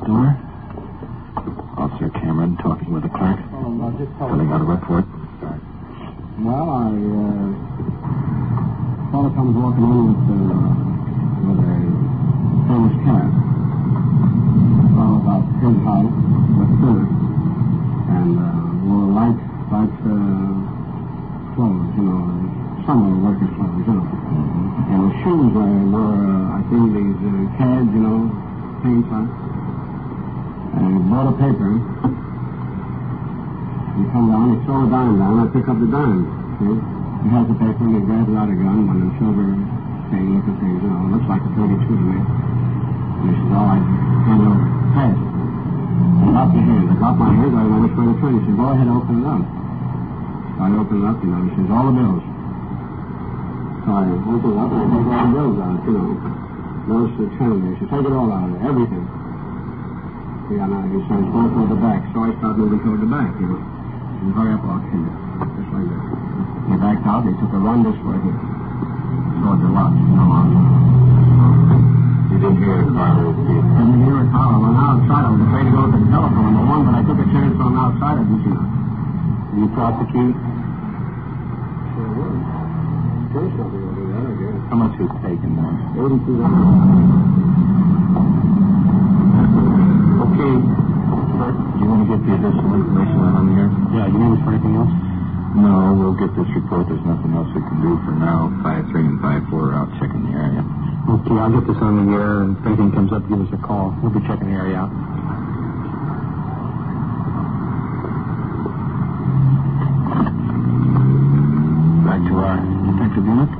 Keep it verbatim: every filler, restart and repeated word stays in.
door. Officer Cameron talking with the clerk. Filling out a report. Well, I, uh, fellow comes walking in with, uh, with a famous cat. Well, about his height, but thinner. And, uh, wore light, light, uh, clothes, you know, summer workers' clothes, you know. Mm-hmm. And the shoes I wore, uh, I think these, uh, cads, you know, paint on. And he bought a paper. He come down, he throw a dime down, I pick up the dime. See? He has the paper and he grabs out a gun, one of the silver thing, looking things, you know, it looks like a thirty-two to me. And he says, all right, turn it over. Pass it. I got the hands. I got my hands, I went which way to turn. He says, go ahead, open it up. So I open it up, you know, he says, all the bills. So I open it up and I take all the bills out, you know. Notice the trend. He says, take it all out, everything. Yeah, now he says, go toward the back. So I start moving toward the back, you know. And hurry up, I'll kill you. Just like that. He backed out, they took a run this way here. Toward the lodge, you know. You didn't hear a car? Didn't hear a car. I went outside. I was afraid to go to the telephone, number one, but I took a chance on outside. I didn't see nothing. Did you prosecute? Sure was. First I'll be able to do that, I guess. How much was taken then? eighty-two dollars. Okay. Do you want to get the additional information on here? Yeah, you need us for anything else? No, we'll get this report. There's nothing else we can do for now. five three and five four are out checking the area. Okay, I'll get this on the air, and if anything comes up, give us a call. We'll be checking the area out. Back to our detective unit.